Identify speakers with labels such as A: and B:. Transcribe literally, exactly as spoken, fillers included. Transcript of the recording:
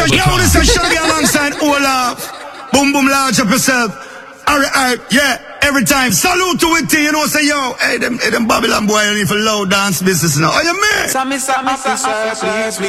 A: a, yo, this is Shaggy alongside Olaf. Boom, boom, large up yourself. Alright, alright, yeah, every time. Salute to it, you know, say, yo, hey, them, hey, them Babylon boy, you need for low dance business now. Are you man?